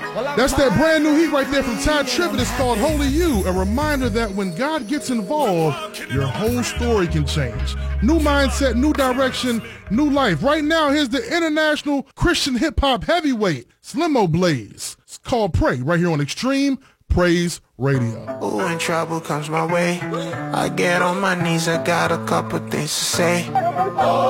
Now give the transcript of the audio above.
That's that brand new heat right there from Ty Tribbett. It's called Holy You, a reminder that when God gets involved, your whole story can change. New mindset, new direction, new life. Right now, here's the international Christian hip-hop heavyweight, Slimo Blaze. It's called Pray, right here on Extreme Praise Radio. Ooh, when trouble comes my way, I get on my knees, I got a couple things to say.